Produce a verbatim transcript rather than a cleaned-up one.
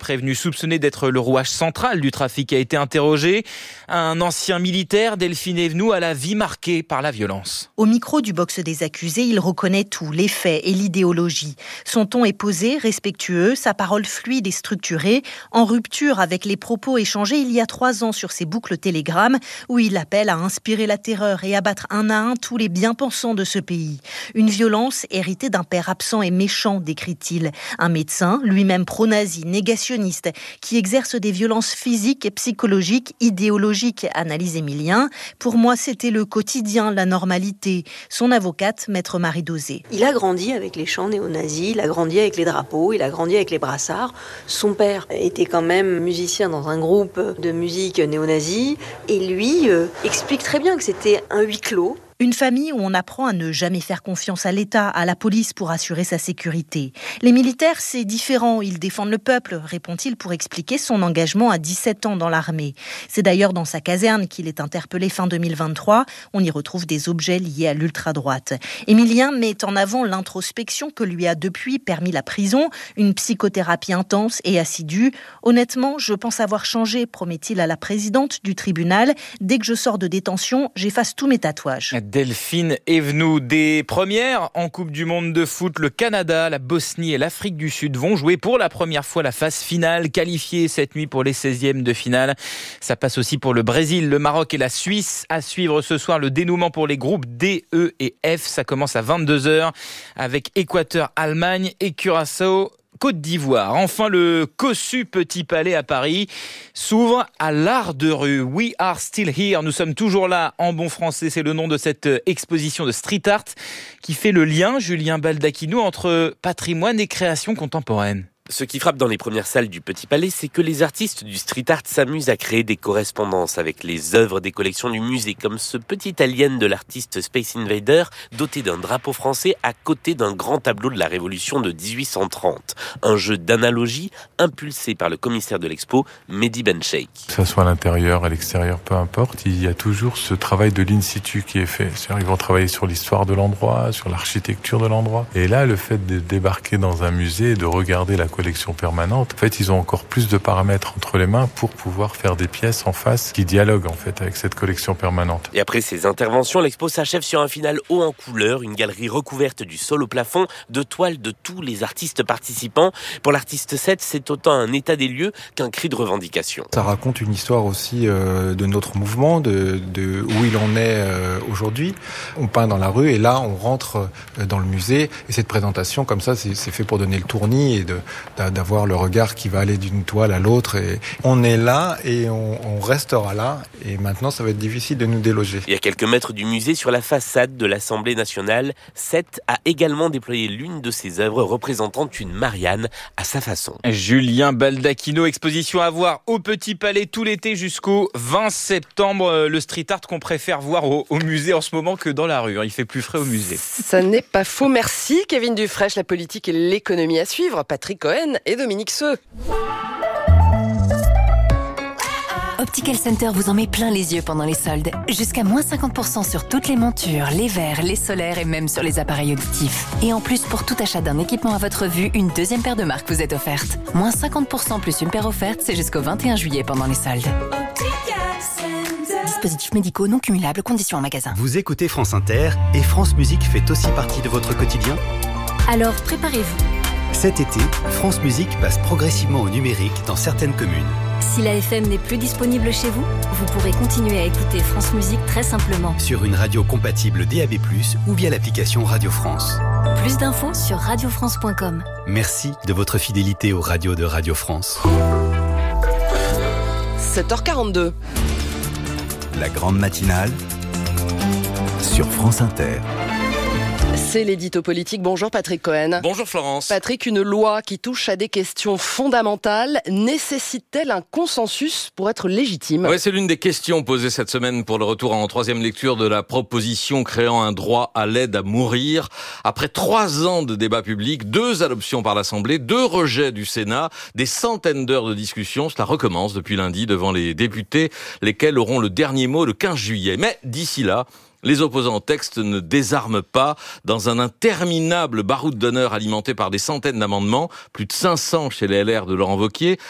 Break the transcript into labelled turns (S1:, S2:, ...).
S1: prévenu soupçonné d'être le rouage central du trafic a été interrogé. Un ancien militaire, Delphine Evenou, a la vie marquée par la violence.
S2: Au micro du box des accusés, il reconnaît tout, les faits et l'idéologie. Son ton est posé, respectueux, sa parole fluide et structurée, en rupture avec les propos échangés il y a trois ans sur ses boucles Telegram, où il appelle à inspirer la terreur et abattre un à un tous les bien-pensants de ce pays. Une violence héritée d'un père absent et méchant, décrit-il. Un médecin, lui-même pro-nazi, négationniste, qui exerce des violences physiques et psychologiques, idéologiques, analyse Émilien. Pour moi, c'était le quotidien, la normalité. Son avocate, maître Marie Dosé.
S3: Il a grandi avec les chants néo-nazis, il a grandi avec les drapeaux, il a grandi avec les brassards. Son père était quand même musicien dans un groupe de musique néo-nazi et lui euh, explique très bien que c'était un huis clos.
S2: Une famille où on apprend à ne jamais faire confiance à l'État, à la police pour assurer sa sécurité. Les militaires, c'est différent, ils défendent le peuple, répond-il pour expliquer son engagement à dix-sept ans dans l'armée. C'est d'ailleurs dans sa caserne qu'il est interpellé fin deux mille vingt-trois. On y retrouve des objets liés à l'ultra-droite. Émilien met en avant l'introspection que lui a depuis permis la prison, une psychothérapie intense et assidue. Honnêtement, je pense avoir changé, promet-il à la présidente du tribunal. Dès que je sors de détention, j'efface tous mes tatouages.
S1: Delphine Evenou, des premières en Coupe du Monde de foot, le Canada, la Bosnie et l'Afrique du Sud vont jouer pour la première fois la phase finale, qualifiés cette nuit pour les seizièmes de finale. Ça passe aussi pour le Brésil, le Maroc et la Suisse. À suivre ce soir le dénouement pour les groupes D, E et F. Ça commence à vingt-deux heures avec Équateur, Allemagne et Curaçao, Côte d'Ivoire. Enfin, le Cossu Petit Palais à Paris s'ouvre à l'art de rue. We are still here. Nous sommes toujours là en bon français. C'est le nom de cette exposition de street art qui fait le lien, Julien Baldacchino, entre patrimoine et création contemporaine.
S4: Ce qui frappe dans les premières salles du Petit Palais, c'est que les artistes du street art s'amusent à créer des correspondances avec les œuvres des collections du musée, comme ce petit alien de l'artiste Space Invader, doté d'un drapeau français à côté d'un grand tableau de la Révolution de dix-huit cent trente. Un jeu d'analogie impulsé par le commissaire de l'expo, Mehdi Bencheikh.
S5: Que ce soit à l'intérieur, à l'extérieur, peu importe, il y a toujours ce travail de l'in situ qui est fait. C'est-à-dire, ils vont travailler sur l'histoire de l'endroit, sur l'architecture de l'endroit. Et là, le fait de débarquer dans un musée et de regarder la collection permanente, en fait, ils ont encore plus de paramètres entre les mains pour pouvoir faire des pièces en face qui dialoguent en fait avec cette collection permanente.
S4: Et après ces interventions, l'expo s'achève sur un final haut en couleur, une galerie recouverte du sol au plafond de toiles de tous les artistes participants. Pour l'artiste sept, c'est autant un état des lieux qu'un cri de revendication.
S6: Ça raconte une histoire aussi euh, de notre mouvement, de, de où il en est euh, aujourd'hui. On peint dans la rue et là, on rentre euh, dans le musée. Et cette présentation, comme ça, c'est, c'est fait pour donner le tournis et de d'avoir le regard qui va aller d'une toile à l'autre. Et on est là et on, on restera là. Et maintenant, ça va être difficile de nous déloger.
S4: Et à quelques mètres du musée, sur la façade de l'Assemblée nationale, Seth a également déployé l'une de ses œuvres représentant une Marianne à sa façon.
S1: Julien Baldacchino, exposition à voir au Petit Palais tout l'été jusqu'au vingt septembre. Le street art qu'on préfère voir au, au musée en ce moment que dans la rue. Il fait plus frais au musée.
S7: Ça n'est pas faux. Merci Kevin Dufresne. La politique et l'économie à suivre. Patrick Cohen et Dominique Seux.
S8: Optical Center vous en met plein les yeux pendant les soldes. Jusqu'à moins cinquante pour cent sur toutes les montures, les verres, les solaires et même sur les appareils auditifs. Et en plus, pour tout achat d'un équipement à votre vue, une deuxième paire de marques vous est offerte. Moins cinquante pour cent plus une paire offerte, c'est jusqu'au vingt et un juillet pendant les soldes. Dispositifs médicaux non cumulables, conditions en magasin.
S9: Vous écoutez France Inter et France Musique fait aussi partie de votre quotidien ?
S8: Alors préparez-vous.
S9: Cet été, France Musique passe progressivement au numérique dans certaines communes.
S8: Si la F M n'est plus disponible chez vous, vous pourrez continuer à écouter France Musique très simplement.
S9: Sur une radio compatible D A B plus, ou via l'application Radio France.
S8: Plus d'infos sur radio france point com.
S9: Merci de votre fidélité aux radios de Radio France.
S7: sept heures quarante-deux.
S9: La grande matinale sur France Inter.
S7: C'est l'édito politique. Bonjour Patrick Cohen.
S1: Bonjour Florence.
S7: Patrick, une loi qui touche à des questions fondamentales nécessite-t-elle un consensus pour être légitime ?
S10: Oui, c'est l'une des questions posées cette semaine pour le retour en troisième lecture de la proposition créant un droit à l'aide à mourir. Après trois ans de débat public, deux adoptions par l'Assemblée, deux rejets du Sénat, des centaines d'heures de discussion, cela recommence depuis lundi devant les députés, lesquels auront le dernier mot le quinze juillet. Mais d'ici là, les opposants au texte ne désarment pas. Dans un interminable baroud d'honneur alimenté par des centaines d'amendements, plus de cinq cents chez les L R de Laurent Wauquiez,